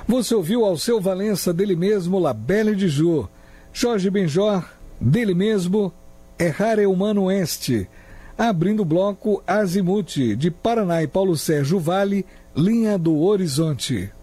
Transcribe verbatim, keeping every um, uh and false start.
Você ouviu Alceu Valença, dele mesmo, La Belle de Jour. Jorge Benjor, dele mesmo, Errare Humano Este. Abrindo o bloco, Azimuth, de Paraná e Paulo Sérgio Vale, Linha do Horizonte.